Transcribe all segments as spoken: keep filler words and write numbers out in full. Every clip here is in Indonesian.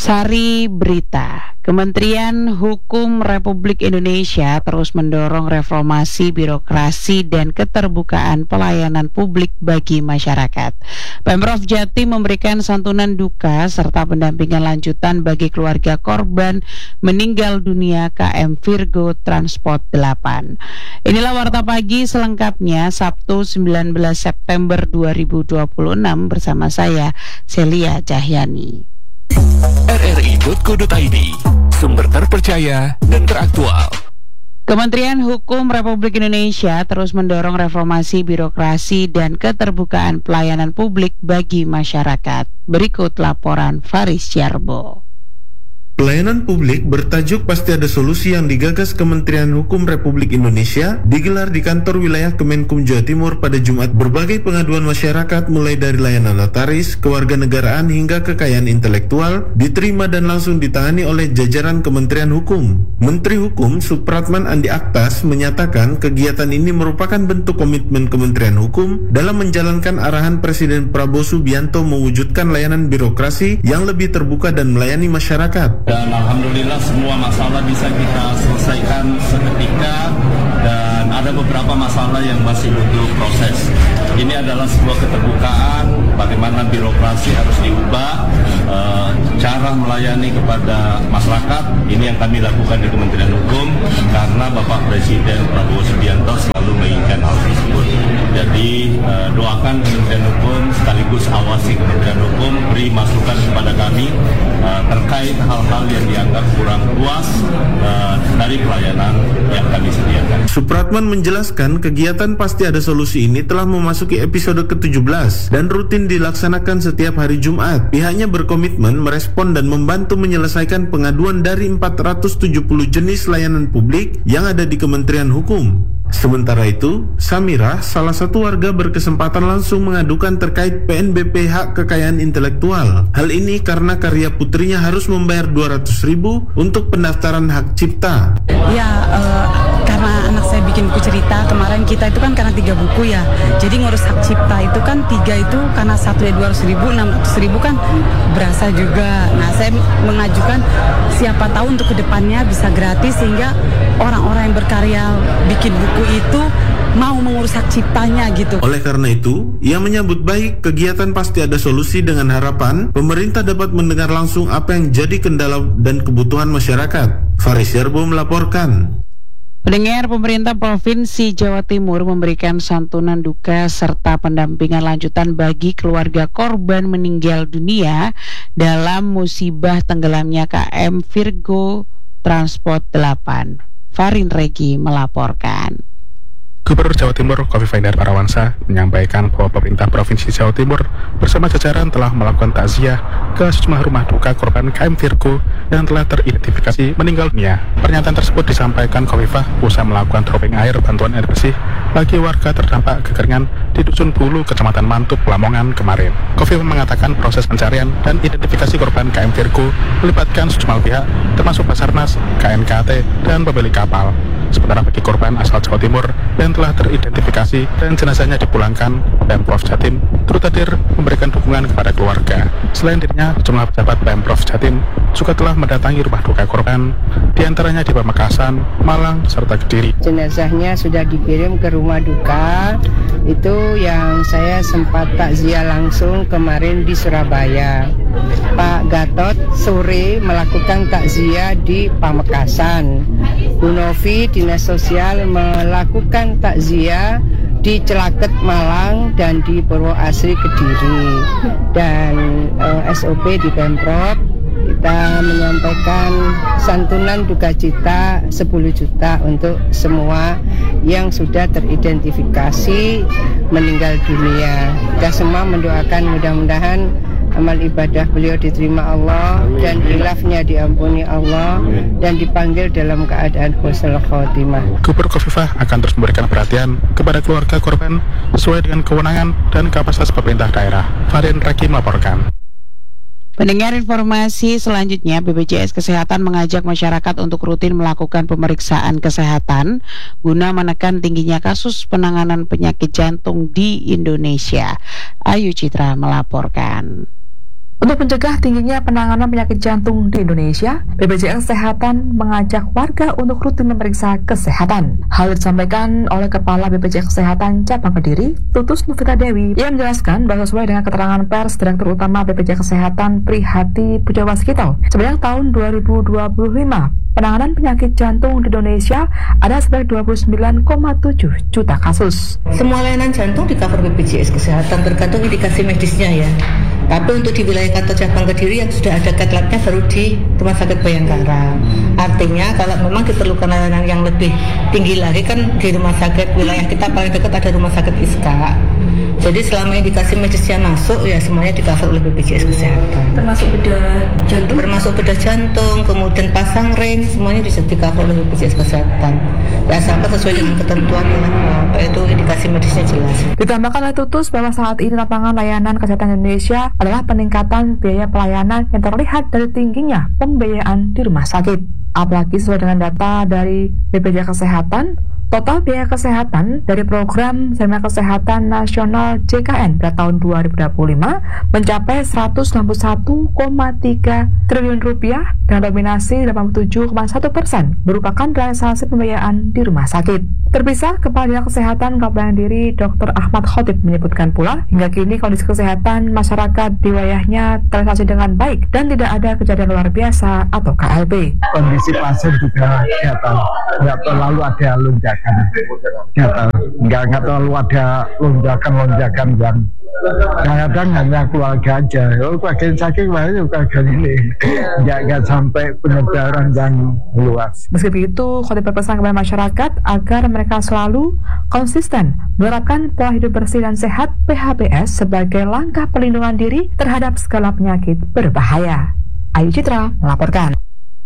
Sari Berita. Kementerian Hukum Republik Indonesia terus mendorong reformasi birokrasi dan keterbukaan pelayanan publik bagi masyarakat. Pemprov Jatim memberikan santunan duka serta pendampingan lanjutan bagi keluarga korban meninggal dunia K M Virgo Transport delapan. Inilah Warta Pagi selengkapnya Sabtu sembilan belas September dua ribu dua puluh enam bersama saya Celia Cahyani. R R I titik co titik I D, sumber terpercaya dan teraktual. Kementerian Hukum Republik Indonesia terus mendorong reformasi birokrasi dan keterbukaan pelayanan publik bagi masyarakat. Berikut laporan Faris Jarbo. Pelayanan publik bertajuk Pasti Ada Solusi yang digagas Kementerian Hukum Republik Indonesia digelar di kantor wilayah Kemenkum Jawa Timur pada Jumat. Berbagai pengaduan masyarakat mulai dari layanan notaris, kewarganegaraan hingga kekayaan intelektual diterima dan langsung ditangani oleh jajaran Kementerian Hukum. Menteri Hukum Supratman Andi Aktas menyatakan kegiatan ini merupakan bentuk komitmen Kementerian Hukum dalam menjalankan arahan Presiden Prabowo Subianto mewujudkan layanan birokrasi yang lebih terbuka dan melayani masyarakat. Dan alhamdulillah semua masalah bisa kita selesaikan seketika, dan ada beberapa masalah yang masih butuh proses. Ini adalah sebuah keterbukaan bagaimana birokrasi harus diubah, e, cara melayani kepada masyarakat. Ini yang kami lakukan di Kementerian Hukum karena Bapak Presiden Prabowo Subianto selalu menginginkan hal tersebut. Jadi e, doakan Kementerian Hukum sekaligus awasi Kementerian Hukum, beri masukan kepada kami e, terkait hal-hal yang dianggap kurang puas uh, dari pelayanan yang kami sediakan. Supratman menjelaskan kegiatan Pasti Ada Solusi ini telah memasuki episode ke tujuh belas dan rutin dilaksanakan setiap hari Jumat. Pihaknya berkomitmen merespon dan membantu menyelesaikan pengaduan dari empat ratus tujuh puluh jenis layanan publik yang ada di Kementerian Hukum. Sementara itu, Samirah, salah satu warga berkesempatan langsung mengadukan terkait P N B P hak kekayaan intelektual. Hal ini karena karya putrinya harus membayar dua ratus ribu untuk pendaftaran hak cipta. Ya, uh, karena anak saya bikin buku cerita, kemarin kita itu kan karena tiga buku ya. Jadi ngurus hak cipta itu kan tiga itu karena satu ya dua ratus ribu, enam ratus ribu kan berasa juga. Nah, saya mengajukan siapa tahu untuk kedepannya bisa gratis sehingga orang-orang yang berkarya bikin buku itu mau mengurus hak ciptanya gitu. Oleh karena itu, ia menyambut baik kegiatan Pasti Ada Solusi dengan harapan pemerintah dapat mendengar langsung apa yang jadi kendala dan kebutuhan masyarakat. Faris Jarbo melaporkan. Pendengar, pemerintah Provinsi Jawa Timur memberikan santunan duka serta pendampingan lanjutan bagi keluarga korban meninggal dunia dalam musibah tenggelamnya K M Virgo Transport delapan. Farin Regi melaporkan. Gubernur Jawa Timur Khofifah Indar Parawansa menyampaikan bahwa pemerintah Provinsi Jawa Timur bersama jajaran telah melakukan takziah ke sejumlah rumah duka korban K M Virgo yang telah teridentifikasi meninggal dunia. Pernyataan tersebut disampaikan Khofifah usai melakukan dropping air bantuan air bersih bagi warga terdampak kekeringan di Dusun Bulu, Kecamatan Mantuk, Lamongan kemarin. Khofifah mengatakan proses pencarian dan identifikasi korban K M Virgo melibatkan sejumlah pihak termasuk Basarnas, K N K T, dan pemilik kapal. Sementara bagi korban asal Jawa Timur yang telah teridentifikasi dan jenazahnya dipulangkan, Pemprov Jatim turut hadir memberikan dukungan kepada keluarga. Selain dirinya, sejumlah pejabat Pemprov Jatim juga telah mendatangi rumah duka korban, diantaranya di Pamekasan, Malang, serta Kediri. Jenazahnya sudah dikirim ke rumah duka, itu yang saya sempat takziah langsung kemarin di Surabaya. Pak Gatot sore melakukan takziah di Pamekasan. Bu Novi Dinas Sosial melakukan takziah di Celaket Malang dan di Purwoasri Kediri. Dan eh, S O P di Pemprov kita menyampaikan santunan duka cita sepuluh juta untuk semua yang sudah teridentifikasi meninggal dunia. Kita semua mendoakan mudah-mudahan amal ibadah beliau diterima Allah dan khilafnya diampuni Allah dan dipanggil dalam keadaan husnul khotimah. Gubernur Khofifah akan terus memberikan perhatian kepada keluarga korban sesuai dengan kewenangan dan kapasitas pemerintah daerah. Farin Raki melaporkan. Pendengar, informasi selanjutnya, B P J S Kesehatan mengajak masyarakat untuk rutin melakukan pemeriksaan kesehatan guna menekan tingginya kasus penanganan penyakit jantung di Indonesia. Ayu Citra melaporkan. Untuk mencegah tingginya penanganan penyakit jantung di Indonesia, B P J S Kesehatan mengajak warga untuk rutin memeriksa kesehatan. Hal disampaikan oleh Kepala B P J S Kesehatan Cabang Kediri, Tutus Novita Dewi, yang menjelaskan bahwa sesuai dengan keterangan pers Direktur Utama B P J S Kesehatan Prihati Pujawaskito, sepanjang tahun dua ribu dua puluh lima, penanganan penyakit jantung di Indonesia ada sebanyak dua puluh sembilan koma tujuh juta kasus. Semua layanan jantung di cover B P J S Kesehatan tergantung indikasi medisnya ya. Tapi untuk di wilayah kantor cabang Kediri yang sudah ada cat lab-nya baru di Rumah Sakit Bayangkara. Artinya kalau memang diperlukan layanan yang lebih tinggi lagi kan di rumah sakit wilayah kita paling dekat ada Rumah Sakit Iska. Jadi selama indikasi medisnya masuk ya semuanya di cover oleh B P J S Kesehatan. Termasuk bedah jantung? Termasuk bedah jantung, kemudian pasang ring, semuanya bisa di cover oleh B P J S Kesehatan. Ya sampai sesuai dengan ketentuan itu indikasi medisnya jelas. Ditambahkan oleh Tutus bahwa saat ini tantangan layanan kesehatan Indonesia adalah peningkatan biaya pelayanan yang terlihat dari tingginya pembiayaan di rumah sakit. Apalagi sesuai dengan data dari B P J S Kesehatan, total biaya kesehatan dari program Jaminan Kesehatan Nasional J K N pada tahun dua ribu dua puluh lima mencapai seratus enam puluh satu koma tiga triliun rupiah dengan dominasi delapan puluh tujuh koma satu persen merupakan realisasi pembiayaan di rumah sakit. Terpisah, Kepala Dinas Kesehatan Kabupaten Kediri Doktor Ahmad Khotib menyebutkan pula hingga kini kondisi kesehatan masyarakat di wilayahnya terrealisasi dengan baik dan tidak ada kejadian luar biasa atau K L B. Kondisi pasien juga kelihatan nggak terlalu ada lonjakan, nggak nggak terlalu ada lonjakan-lonjakan yang kadang-kadang hanya keluarga aja. Oh, keluarga yang sakit kemarin keluarga ini, nggak nggak sampai penyebaran yang luas. Meski begitu, Khotib berpesan kepada masyarakat agar mereka selalu konsisten menerapkan pola hidup bersih dan sehat P H B S sebagai langkah perlindungan diri terhadap segala penyakit berbahaya. Ayu Citra melaporkan.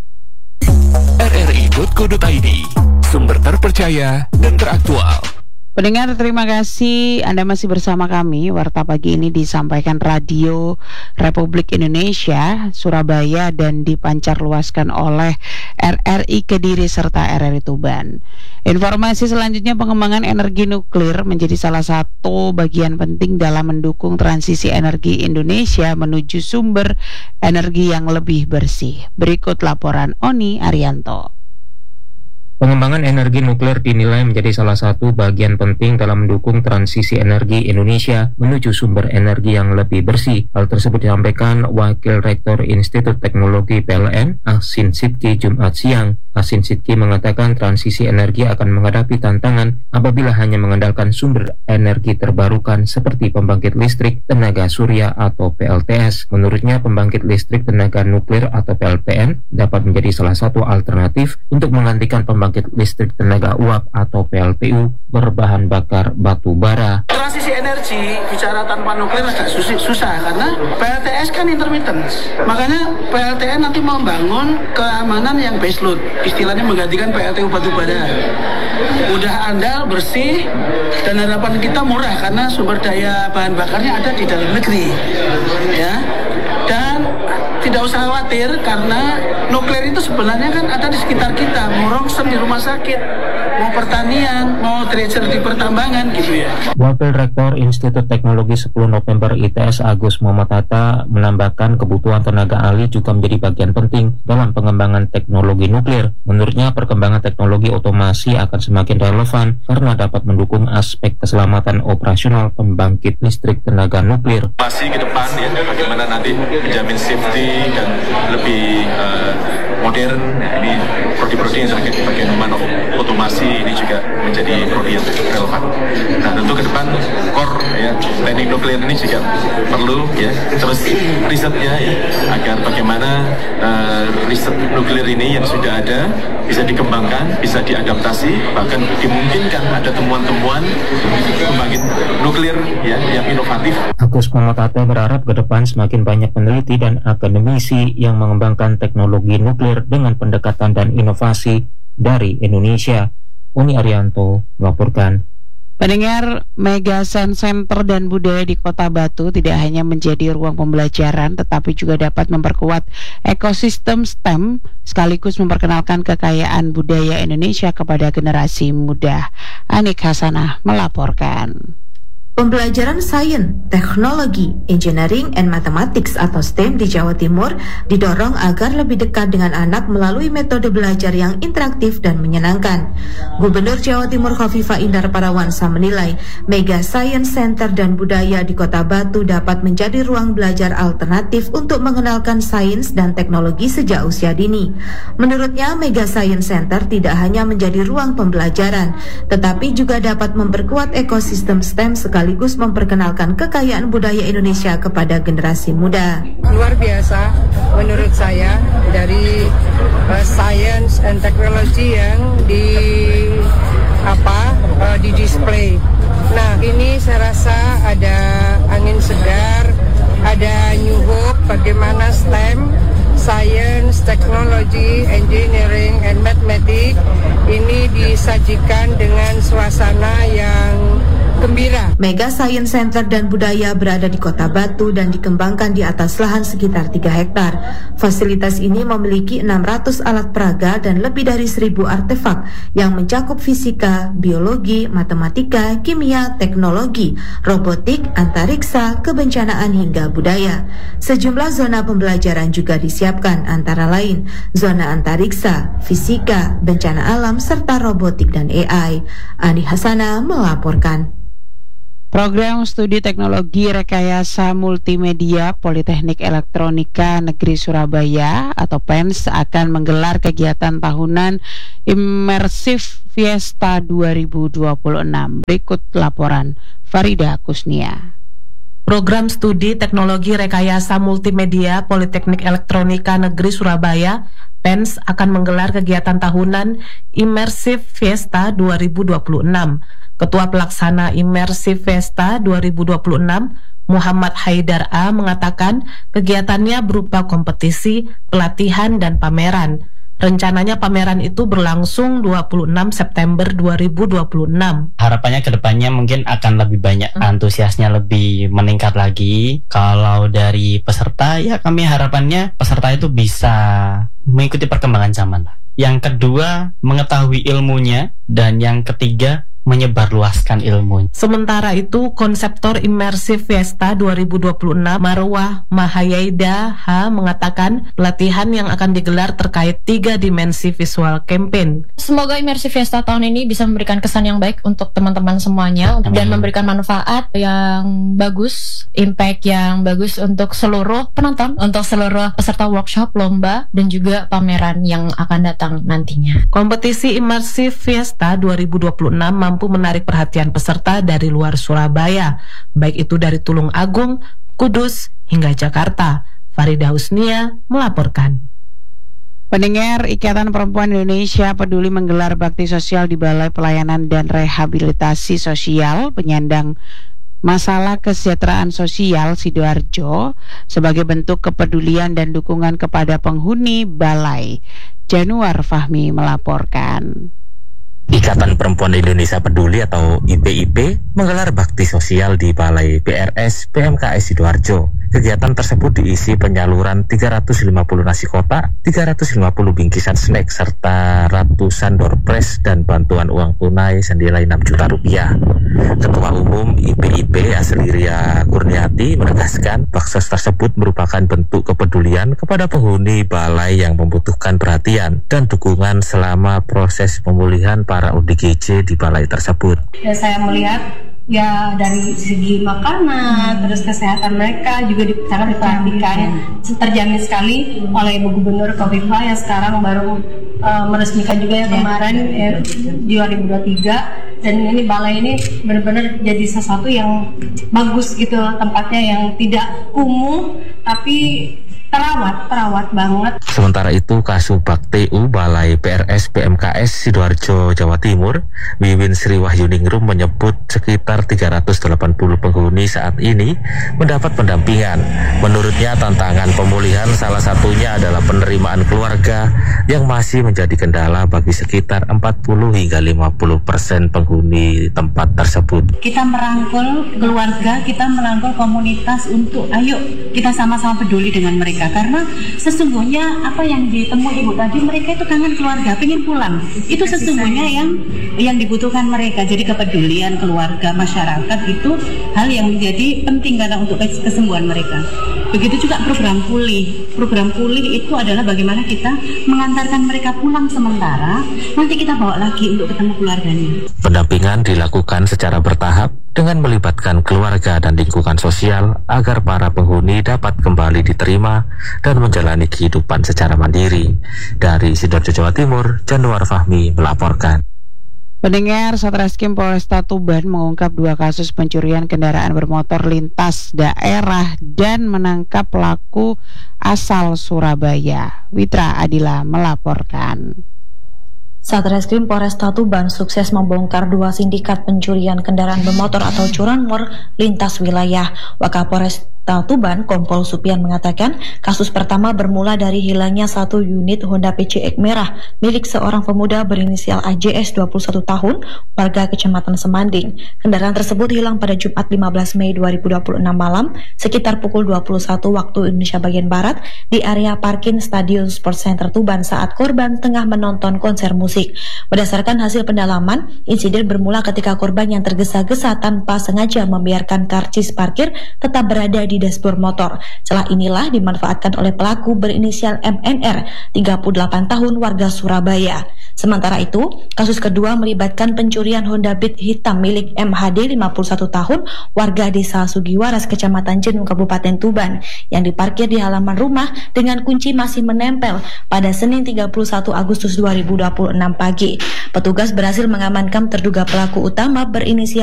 R R I titik co titik I D, sumber terpercaya dan teraktual. Pendengar, terima kasih Anda masih bersama kami. Warta pagi ini disampaikan Radio Republik Indonesia Surabaya dan dipancarluaskan oleh R R I Kediri serta R R I Tuban. Informasi selanjutnya, pengembangan energi nuklir menjadi salah satu bagian penting dalam mendukung transisi energi Indonesia menuju sumber energi yang lebih bersih. Berikut laporan Oni Arianto. Pengembangan energi nuklir dinilai menjadi salah satu bagian penting dalam mendukung transisi energi Indonesia menuju sumber energi yang lebih bersih. Hal tersebut disampaikan Wakil Rektor Institut Teknologi P L N, Ahsin Sidki, Jumat siang. Ahsin Sidki mengatakan transisi energi akan menghadapi tantangan apabila hanya mengandalkan sumber energi terbarukan seperti pembangkit listrik tenaga surya atau P L T S. Menurutnya, pembangkit listrik tenaga nuklir atau P L T N dapat menjadi salah satu alternatif untuk menggantikan pembangkit listrik tenaga uap atau P L T U berbahan bakar batu bara. Transisi energi bicara tanpa nuklir agak susah karena P L T S kan intermittent. Makanya P L T N nanti membangun keamanan yang baseload, istilahnya menggantikan P L T U batu bara. Mudah andal, bersih, dan harapan kita murah karena sumber daya bahan bakarnya ada di dalam negeri, ya. Dan tidak usah khawatir karena nuklir itu sebenarnya kan ada di sekitar kita, mau ronsen di rumah sakit, mau pertanian, mau tracer di pertambangan gitu ya. Wakil Rektor Institut Teknologi sepuluh November I T S Agus Muhammad Hatta menambahkan kebutuhan tenaga ahli juga menjadi bagian penting dalam pengembangan teknologi nuklir. Menurutnya, perkembangan teknologi otomasi akan semakin relevan karena dapat mendukung aspek keselamatan operasional pembangkit listrik tenaga nuklir. Masih ke depan ya, bagaimana nanti menjamin safety dan lebih uh, modern. Ini prodi-prodi yang terkait bagian mana otomasi ini juga menjadi prodi yang relevan. Nah, tentu ke depan core ya teknik nuklir ini juga perlu ya terus risetnya ya agar bagaimana uh, riset nuklir ini yang sudah ada bisa dikembangkan, bisa diadaptasi, bahkan dimungkinkan ada temuan-temuan pembangkit nuklir ya yang inovatif. Agus Muhammad Hatta berharap ke depan semakin banyak peneliti dan akademisi yang mengembangkan teknologi nuklir dengan pendekatan dan inovasi dari Indonesia. Uni Arianto melaporkan. Pendengar, Mega Science Center dan Budaya di Kota Batu tidak hanya menjadi ruang pembelajaran, tetapi juga dapat memperkuat ekosistem S T E M sekaligus memperkenalkan kekayaan budaya Indonesia kepada generasi muda. Anik Hasanah melaporkan. Pembelajaran sains, teknologi, engineering, and mathematics atau S T E M di Jawa Timur didorong agar lebih dekat dengan anak melalui metode belajar yang interaktif dan menyenangkan. Gubernur Jawa Timur Khofifah Indar Parawansa menilai Mega Science Center dan Budaya di Kota Batu dapat menjadi ruang belajar alternatif untuk mengenalkan sains dan teknologi sejak usia dini. Menurutnya, Mega Science Center tidak hanya menjadi ruang pembelajaran, tetapi juga dapat memperkuat ekosistem S T E M sekaligus memperkenalkan kekayaan budaya Indonesia kepada generasi muda. Luar biasa menurut saya dari uh, science and technology yang di apa uh, di display. Nah, ini saya rasa ada angin segar, ada new hope bagaimana S T E M, Science, Technology, Engineering, and Mathematics ini disajikan dengan suasana yang gembira. Mega Science Center dan Budaya berada di Kota Batu dan dikembangkan di atas lahan sekitar tiga hektar. Fasilitas ini memiliki enam ratus alat peraga dan lebih dari seribu artefak yang mencakup fisika, biologi, matematika, kimia, teknologi, robotik, antariksa, kebencanaan hingga budaya. Sejumlah zona pembelajaran juga disiapkan, antara lain zona antariksa, fisika, bencana alam, serta robotik dan A I. Ani Hasana melaporkan. Program Studi Teknologi Rekayasa Multimedia Politeknik Elektronika Negeri Surabaya atau P E N S akan menggelar kegiatan tahunan Immersive Fiesta dua ribu dua puluh enam. Berikut laporan Farida Kusnia. Program Studi Teknologi Rekayasa Multimedia Politeknik Elektronika Negeri Surabaya P E N S akan menggelar kegiatan tahunan Immersive Fiesta dua ribu dua puluh enam. Ketua Pelaksana Immersive Fiesta dua ribu dua puluh enam, Muhammad Haidar A, mengatakan kegiatannya berupa kompetisi, pelatihan, dan pameran. Rencananya pameran itu berlangsung dua puluh enam September dua ribu dua puluh enam. Harapannya ke depannya mungkin akan lebih banyak, antusiasnya lebih meningkat lagi. Kalau dari peserta, ya kami harapannya peserta itu bisa mengikuti perkembangan zaman. Yang kedua, mengetahui ilmunya. Dan yang ketiga, menyebarluaskan ilmu. Sementara itu, konseptor Immersive Fiesta dua ribu dua puluh enam, Marwah Mahayaida H, mengatakan pelatihan yang akan digelar terkait tiga dimensi visual campaign. Semoga Immersive Fiesta tahun ini bisa memberikan kesan yang baik untuk teman-teman semuanya. Amin. Dan memberikan manfaat yang bagus, impact yang bagus untuk seluruh penonton, untuk seluruh peserta workshop, lomba, dan juga pameran yang akan datang nantinya. Kompetisi Immersive Fiesta dua ribu dua puluh enam mampu menarik perhatian peserta dari luar Surabaya, baik itu dari Tulung Agung, Kudus, hingga Jakarta. Farida Husnia melaporkan. Pendengar, Ikatan Perempuan Indonesia Peduli menggelar bakti sosial di Balai Pelayanan dan Rehabilitasi Sosial penyandang masalah kesejahteraan sosial Sidoarjo sebagai bentuk kepedulian dan dukungan kepada penghuni balai. Januar Fahmi melaporkan. Ikatan Perempuan Indonesia Peduli atau I P I P menggelar bakti sosial di Balai P R S P M K S Sidoarjo. Kegiatan tersebut diisi penyaluran tiga ratus lima puluh nasi kotak, tiga ratus lima puluh bingkisan snack, serta ratusan door prize dan bantuan uang tunai senilai enam juta rupiah. Ketua Umum I P I P Asliria Kurniati menegaskan baksos tersebut merupakan bentuk kepedulian kepada penghuni balai yang membutuhkan perhatian dan dukungan selama proses pemulihan para O D G J di balai tersebut. Ya, saya melihat ya dari segi makanan, hmm. terus kesehatan mereka juga di, sangat diperhatikan, hmm. terjamin sekali oleh Ibu Gubernur Khofifah yang sekarang baru uh, meresmikan juga ya kemarin ya, dua ribu dua puluh tiga, dan ini balai ini benar-benar jadi sesuatu yang bagus gitu, tempatnya yang tidak kumuh tapi terawat, terawat banget. Sementara itu, Kasubag T U Balai P R S P M K S Sidoarjo, Jawa Timur, Wiwin Sri Wahyuningrum menyebut sekitar tiga ratus delapan puluh penghuni saat ini mendapat pendampingan. Menurutnya, tantangan pemulihan salah satunya adalah penerimaan keluarga yang masih menjadi kendala bagi sekitar empat puluh hingga lima puluh persen penghuni tempat tersebut. Kita merangkul keluarga, kita merangkul komunitas untuk ayo kita sama-sama peduli dengan mereka. mereka, karena sesungguhnya apa yang ditemui ibu tadi, mereka itu kangen keluarga, pengen pulang. Itu sesungguhnya yang yang dibutuhkan mereka. Jadi kepedulian keluarga, masyarakat itu hal yang menjadi penting karena untuk kesembuhan mereka. Begitu juga program pulih. Program pulih itu adalah bagaimana kita mengantarkan mereka pulang sementara, nanti kita bawa lagi untuk ketemu keluarganya. Pendampingan dilakukan secara bertahap dengan melibatkan keluarga dan lingkungan sosial agar para penghuni dapat kembali diterima dan menjalani kehidupan secara mandiri. Dari Sidoarjo, Jawa Timur, Januar Fahmi melaporkan. Pendengar, Satreskrim Polresta Tuban mengungkap dua kasus pencurian kendaraan bermotor lintas daerah dan menangkap pelaku asal Surabaya. Witra Adila melaporkan. Satreskrim Polresta Tuban sukses membongkar dua sindikat pencurian kendaraan bermotor atau curanmor lintas wilayah. Wakapolres Tuban, Kompol Supian mengatakan, kasus pertama bermula dari hilangnya satu unit Honda P C X merah milik seorang pemuda berinisial A J S dua puluh satu tahun, warga Kecamatan Semanding. Kendaraan tersebut hilang pada Jumat lima belas Mei dua ribu dua puluh enam malam sekitar pukul dua puluh satu waktu Indonesia bagian Barat di area parkir Stadion Sport Center Tuban saat korban tengah menonton konser musik. Berdasarkan hasil pendalaman, insiden bermula ketika korban yang tergesa-gesa tanpa sengaja membiarkan karcis parkir tetap berada di dashboard motor. Celah inilah dimanfaatkan oleh pelaku berinisial M N R, tiga puluh delapan tahun, warga Surabaya. Sementara itu, kasus kedua melibatkan pencurian Honda Beat hitam milik M H D, lima puluh satu tahun, warga Desa Sugiwaras, Kecamatan Jenung, Kabupaten Tuban, yang diparkir di halaman rumah dengan kunci masih menempel pada Senin tiga puluh satu Agustus dua ribu dua puluh enam pagi. Petugas berhasil mengamankan terduga pelaku utama berinisial